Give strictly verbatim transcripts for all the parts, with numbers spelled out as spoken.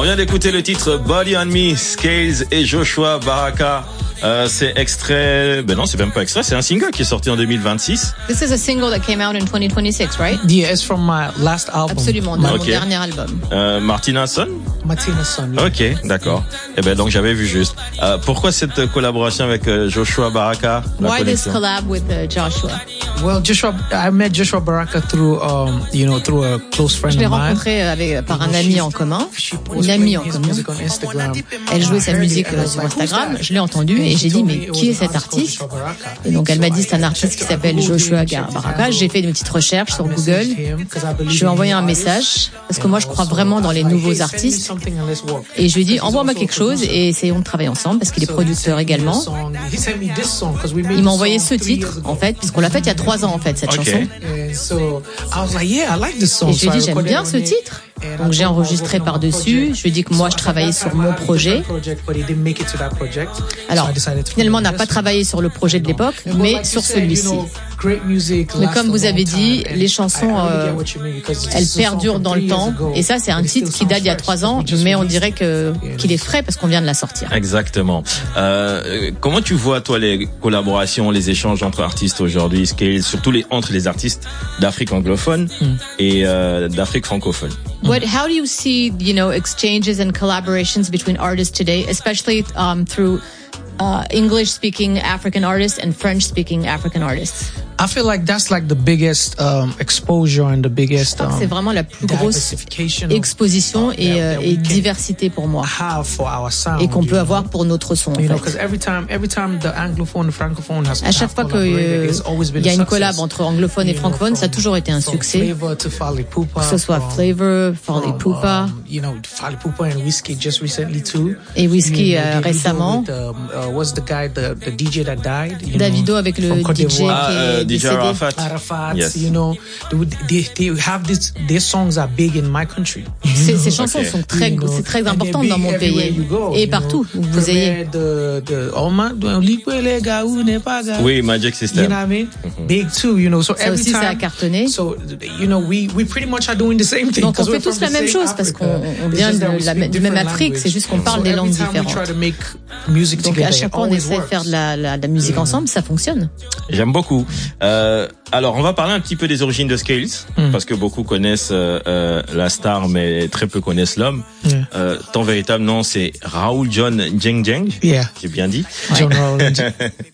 vient d'écouter le titre Body on Me, Scales et Joshua Baraka. Euh, c'est extrait, ben non, c'est même pas extrait, c'est un single qui est sorti en deux mille vingt-six. This is a single that came out in twenty twenty-six, right? Yeah, it's from my last album. Absolument, dans Okay. mon dernier album. Euh, Martina Son? Martina Son. Yeah. Ok, d'accord. Eh ben donc j'avais vu juste. Euh, pourquoi cette collaboration avec euh, Joshua Baraka? La Why this connexion? collab with uh, Joshua? Well, Joshua, I met Joshua Baraka through, um, you know, through a close friend Je l'ai of mine. rencontré avec, par un ami en commun, She une was amie playing en his commun. music on Instagram. Elle jouait I sa heard musique it and I euh, was sur like, who's Instagram, that? je l'ai entendu And et she j'ai dit told me mais it qui est was cet an artist called artiste? Joshua Baraka. Et donc elle m'a dit So c'est un I artiste qui checked- I s'appelle googled Joshua him, checked his Baraka. handle. J'ai fait une petite recherche sur I Google. messaged him 'cause I believe Je lui ai in envoyé new un artists. message parce que And moi je crois also, vraiment dans les I was like, nouveaux hey, send me artistes. something and let's work. Et je lui ai dit Because he's envoie-moi also a quelque chose producer. et essayons de travailler ensemble parce qu'il est So he producteur sent me également. the song. He sent me this song 'cause we made Il m'a this envoyé song ce three titre years ago. en fait puisqu'on l'a fait il y a trois ans en fait cette Ok. chanson. And so I was like, yeah, I like this song. Et je lui ai So I dit j'aime recorded bien on ce it. titre. And Donc I j'ai told him I was enregistré working on my par-dessus. project. Je lui ai dit que moi je So travaillais at that sur time, I mon had a projet. different project, but he didn't make it to that project. Alors So I decided to finalement on n'a do pas this. travaillé sur le projet de l'époque But mais like sur you said, you celui-ci. know, great music Mais lasts comme a vous long avez dit, time, and les chansons, I really euh, get what you mean, because it's elles a song perdurent from dans three le years temps. ago, Et ça, c'est un but it still titre qui sounds date d'il y a fresh, trois ans, because we just mais on released dirait it. que Yeah. qu'il est frais parce qu'on vient de la sortir. Exactement. Euh, comment tu vois toi les collaborations, les échanges entre artistes aujourd'hui, Scales, surtout les entre les artistes d'Afrique anglophone et euh, d'Afrique francophone? What, how do you see, you know, exchanges and collaborations between artists today, especially um, through uh, English-speaking African artists and French-speaking African artists? I feel like that's like the biggest um, exposure and the biggest Je crois que c'est um, vraiment la plus grosse diversification of- exposition et, that- euh, that we et can diversité pour moi have for our sound, et qu'on you peut know. avoir pour notre son en You know, fait. because every time, every time the anglophone, the francophone has À chaque fois qu'il y a une collab entre anglophone et francophone, ça a toujours été un succès. Flavor to Fally Poupa, Que ce soit from- Flavor, Fally from, Poupa um, you know, Fally Poupa and Whiskey just recently too. et Whiskey You know, euh, Davido récemment. with, um, uh, what's the guy, the, the D J that died? you Davido know, avec le from Côte D J d'Ivoire. qui Ah, euh, est D J décédé. Arafat. Arafat, Yes. you know, they, they have this. Their songs are big in my country. Ces, ces chansons Ok. sont très, You know, c'est très and important they're dans big mon everywhere pays you go, et you partout know. où vous ayez. The, the, oh man, les gars, ou n'est pas gars. Oui, Magic You System. know what I mean? Big too, you know. So Ça every aussi, time, ça a cartonné. So you know, we we pretty much are doing the same thing. Donc on 'cause fait we're tous from la the même same chose parce Africa. qu'on on It's vient just that de we la speak du même different Afrique, c'est language. juste qu'on parle So des every langues time we différentes. try to make music Donc together, à chaque it fois on always essaie de works. faire de la, la, de la musique ensemble, ça fonctionne. J'aime beaucoup. Euh, alors, on va parler un petit peu des origines de Scales, Mm. parce que beaucoup connaissent euh, euh, la star, mais très peu connaissent l'homme. Yeah. Euh, ton véritable nom, c'est Raoul John Jeng Jeng. Yeah. J'ai bien dit. John Rowland. Yeah.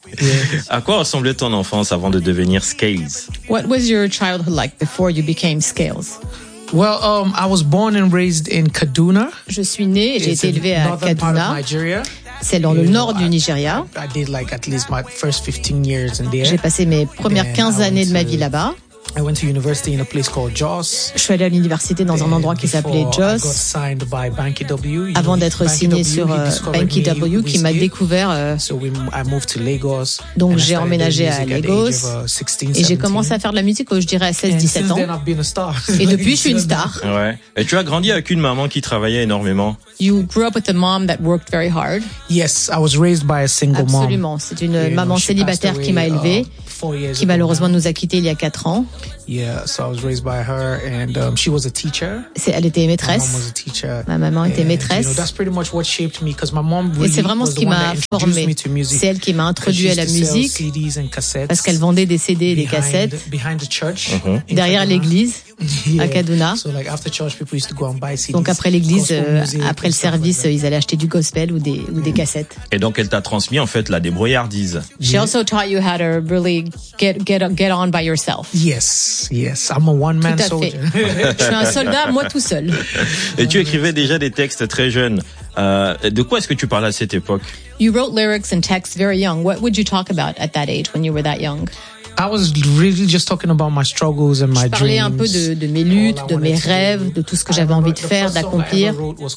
À quoi ressemblait ton enfance avant de devenir Scales? What was your childhood like before you became Scales? Well, um, I was born and raised in Kaduna. Je suis née et j'ai It's été in élevée à northern part of Kaduna. Nigeria. C'est dans le You nord know, du I- Nigeria. I did like at least my first fifteen years in there. J'ai passé mes premières Then quinze I années went de ma to- vie là-bas. I went to university in a place called Jos. Je suis allée à l'université dans un endroit qui s'appelait Before I got Jos signed by Banky W. You avant know, d'être Banky signé W, sur he euh, discovered Banky me W qui m'a Whiskey. découvert. euh, So we, I moved to Lagos. Donc and I j'ai started emménagé doing à music at the Lagos age of, uh, sixteen, et j'ai seventeen. commencé à faire de la musique, je dirais à seize And dix-sept since ans. then I've been a star. Et depuis, je suis une star. Ouais. Et tu as grandi avec une maman qui travaillait énormément. You grew up with a mom that worked very hard. Yes, I was raised by a single mom. Absolument. C'est une You know, maman she célibataire passed qui m'a away, élevée, uh, four years qui ago malheureusement now. nous a quittés il y a quatre ans. Yeah, so I was raised by her, and um, she was a teacher. C'est, elle était My mom maîtresse. was a teacher. Ma maman était And, maîtresse. You know, that's pretty much what shaped me, because my mom really Et c'est vraiment was ce the qui one m'a that formé. introduced me to music. C'est elle qui m'a introduit à la Because she used to musique sell C Ds and cassettes parce qu'elle vendait des C D et des behind- cassettes behind the church, Mhm. in derrière Kaduna. l'église Yeah. à Kaduna. So like after church, people used to go and buy C Ds. Donc après l'église, gospel euh, music après le and stuff like service, that. ils allaient acheter du gospel ou des ou des cassettes. Et donc, elle t'a transmis, en fait, la débrouillardise. She also taught you how to really get get get on by yourself. Yes, yes. I'm a one-man Tout à soldier. fait. Je suis un soldat, moi tout seul. Et tu écrivais déjà des textes très jeunes. Euh, de quoi est-ce que tu parlais à cette époque? You wrote lyrics and texts very young. What would you talk about at that age when you were that young? I was really just talking about my struggles and my Je parlais un dreams. peu de, de mes luttes, de mes rêves, de tout ce que j'avais envie de faire, d'accomplir.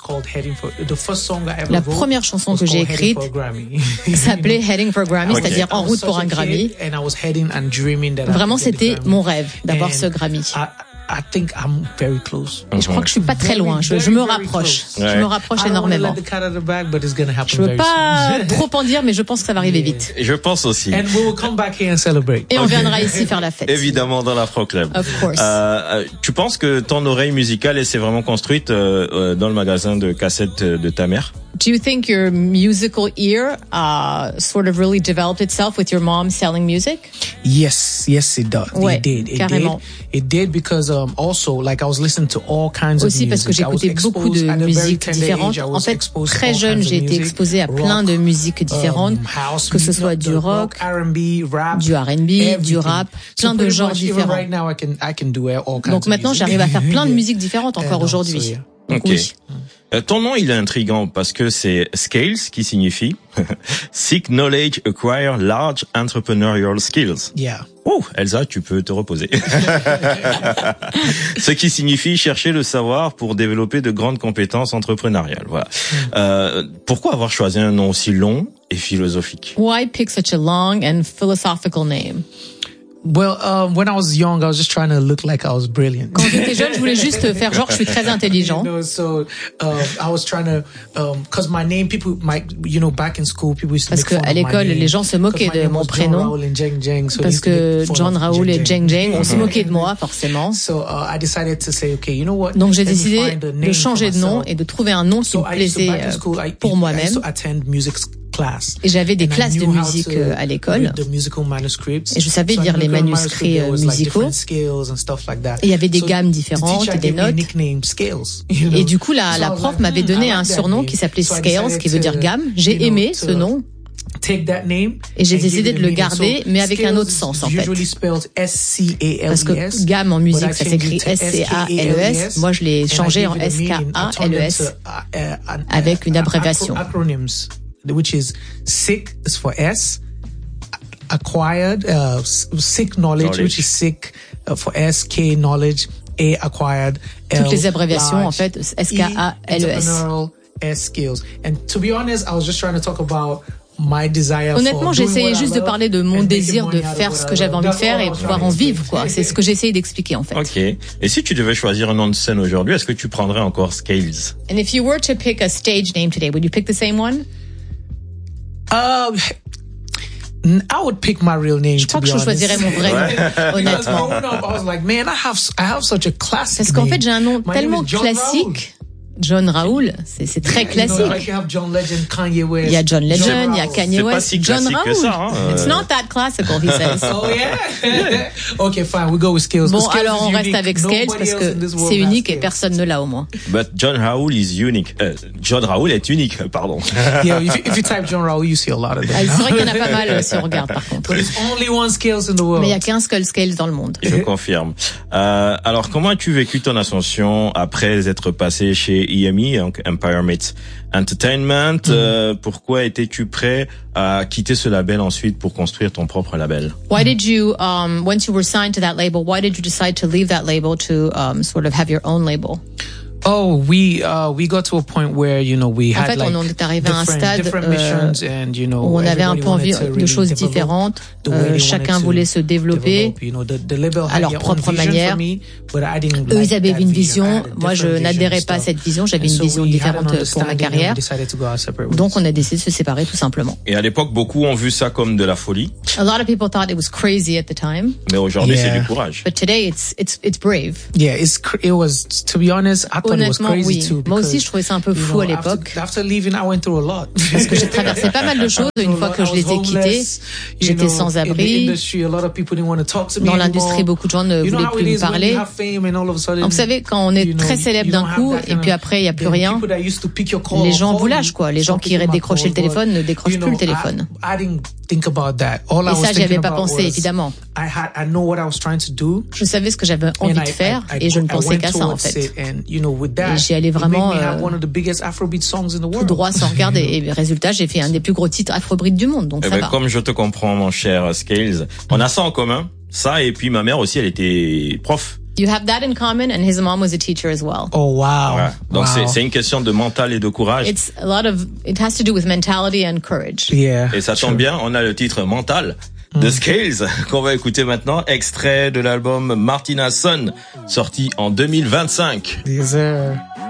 La première chanson que j'ai écrite s'appelait Heading for Grammy, Ok. c'est-à-dire En route pour un Grammy. Vraiment, c'était mon rêve d'avoir ce Grammy. I think I'm very close. Et je crois que je suis pas très loin. Je, je me rapproche. Je me rapproche énormément. Je veux pas trop en dire, mais je pense que ça va arriver vite. Je pense aussi. And we will come back here and celebrate. Et on viendra ici faire la fête. Évidemment dans l'Afro Club. Of course. Euh, tu penses que ton oreille musicale, elle s'est vraiment construite euh, dans le magasin de cassettes de ta mère? Do you think your musical ear uh, sort of really developed itself with your mom selling music? Yes, yes, it does. Ouais, it did. It carrément. did. It did because um, also, like, I was listening to all kinds Aussi of music. parce que j'écoutais beaucoup de musiques différentes. En fait, très jeune, j'ai été exposée à plein de musiques différentes, um, house, que ce soit du rock, R and B, rap, du R and B, everything. du rap, plein so de genres much, différents. Right now, I can, I can do all kinds Donc maintenant, of music. j'arrive à faire plein de musiques différentes encore And also, aujourd'hui. yeah. Ok. Oui. Euh, ton nom, il est intriguant parce que c'est Scales qui signifie Seek Knowledge, Acquire Large Entrepreneurial Skills. Yeah. Oh, Elsa, tu peux te reposer. Ce qui signifie chercher le savoir pour développer de grandes compétences entrepreneuriales. Voilà. Euh, pourquoi avoir choisi un nom aussi long et philosophique? Why pick such a long and philosophical name? Well, um, when I was young, I was just trying to look like I was brilliant. Quand j'étais jeune, je voulais juste faire genre je suis très intelligent. You know, so um, I was trying to, um, cause my name, people, my, you know, back in school, people used to Parce make que fun à of my l'école, name. les gens se moquaient de mon prénom. Parce que John Raoul et Jeng Jeng, on se moquait de moi forcément. So uh, I decided to say, okay, you know what? Donc j'ai Let me décidé find a name de changer de for nom myself. et de trouver un nom qui So me I used to, plaisait back in school, I, pour I moi-même. used to attend music class. Et j'avais des And I classes de knew how musique to à l'école. read the musical manuscripts. Et je savais So I lire knew les the manuscrits manuscript, there was, like, musicaux. different scales and stuff like that. Et il y avait des So gammes the différentes teacher et des gave me a notes. nickname, Scales, you know. Et du coup, la, So la I was prof like, m'avait hmm, donné I un like that surnom name. qui s'appelait So I Scales, decided qui veut dire to, gamme. J'ai you know, aimé to ce nom. Take that name Et j'ai and give décidé it de a le meaning. garder, So mais avec un autre scales sens, en fait. usually spelled S C A L E S, Parce que gamme en musique, ça s'écrit S C A L E S. Moi, je l'ai changé en S K A L E S avec une abréviation. Acronyms, which is sick is for S, acquired, uh, sick knowledge, Knowledge. which is sick uh, for S, K knowledge, A acquired, L, Toutes les abréviations, large, en fait, S K A L E S. E, entrepreneurial, S skills. And to be honest, I was just trying to talk about my desire Honnêtement, for doing j'essayais what I juste de love parler de mon and making désir de money out of faire what ce I que j'avais love. envie de That's faire all I et was pouvoir trying en to vivre, explain. quoi. C'est ce que j'essayais d'expliquer, en fait. Ok. Et si tu devais choisir un nom de scène aujourd'hui, est-ce que tu prendrais encore Scales? And if you were to pick a stage name today, would you pick the same one? Um, I would pick my real name. Je crois to que be je choisirais mon vrai nom, Because honnêtement. growing up, I was like, man, I have, I have such a classic Parce qu'en name. fait, j'ai un nom My name tellement is John classique. John Raoul, c'est c'est très Raoul. You know, like classique. you have John Legend, Kanye West. Il y a John Legend, il y a Raoul. Kanye C'est pas West, si John classique que Raoul. ça, hein, It's euh. not that classical, he says. Oh yeah. Okay, fine. We go with Scales. Bon, Scales alors is on reste unique. avec Scales Nobody parce else in que this world c'est has unique et Scales. personne ne l'a au moins. But John Raoul is unique. Euh, John Raoul est unique, pardon. Yeah, if you, if you type John Raoul, you see a lot of Ah, them. c'est vrai qu'il y en a pas mal euh, si on regarde par contre. But it's only one Scales in the world. Mais il y a qu'un seul Scales dans le monde. Je confirme. Euh, alors, comment as-tu vécu ton ascension après être passé chez E M E, donc Empire Meets Entertainment? Mm. Euh, pourquoi étais-tu prêt à quitter ce label ensuite pour construire ton propre label? Why did you, um, once you were signed to that label, why did you decide to leave that label to um, sort of have your own label? Oh, we uh we got to a point where you know we En had fait, like on est arrivé à un different, stade different euh, missions and you know où on avait un everybody peu envie wanted to de really choses develop différentes. the way Euh, they chacun wanted to voulait se développer develop, you know, the, the label had à leur their own propre vision manière. for me, but I didn't Eux, like ils avaient that une vision. I vision. had a Moi, je different vision n'adhérais and pas à stuff. cette vision. J'avais And une so vision we had an différente pour ma understanding and we carrière. decided to go our separate ways. Donc, on a décidé de se séparer tout simplement. Et à l'époque, beaucoup ont vu ça comme de la folie, A lot of people thought it was crazy at the time, mais aujourd'hui, Yeah. c'est du courage. but today it's it's it's brave. Yeah, it's cr- it was, to be honest, I thought it was Honnêtement, crazy oui. too. Moi aussi, because, je trouvais ça un peu you fou à know, l'époque. After, after leaving, I went through a lot. Parce que j'ai traversé pas mal de choses. Une fois que je les ai quittées, j'étais sans abri. Dans l'industrie, beaucoup de gens ne voulaient plus me parler. Donc, vous savez, quand on est très célèbre d'un coup, et puis après, il n'y a plus rien, les gens vous lâchent, quoi. Les gens qui iraient décrocher le téléphone ne décrochent plus le téléphone. Et ça, j'y avais pas pensé, évidemment. Je savais ce que j'avais envie de faire, et je ne pensais qu'à ça, en fait. Et j'y allais vraiment euh, tout droit sans regarder. Et résultat, j'ai fait un des plus gros titres afrobeat du monde, donc Eh ça ben, va. comme je te comprends, mon cher Scales, on a ça en commun. Ça, et puis ma mère aussi, elle était prof. You have that in common, and his mom was a teacher as well. Oh wow! Ouais. Donc wow. c'est c'est une question de mental et de courage. It's a lot of, it has to do with mentality and courage. Yeah. Et ça tombe bien, on a le titre mental. The Scales, qu'on va écouter maintenant, extrait de l'album Martina Son, sorti en deux mille vingt-cinq. Yes, sir.